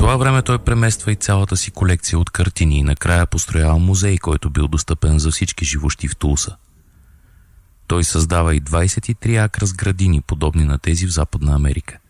това време той премества и цялата си колекция от картини и накрая построява музей, който бил достъпен за всички живущи в Тулса. Той създава и 23 акра с градини, подобни на тези в Западна Америка.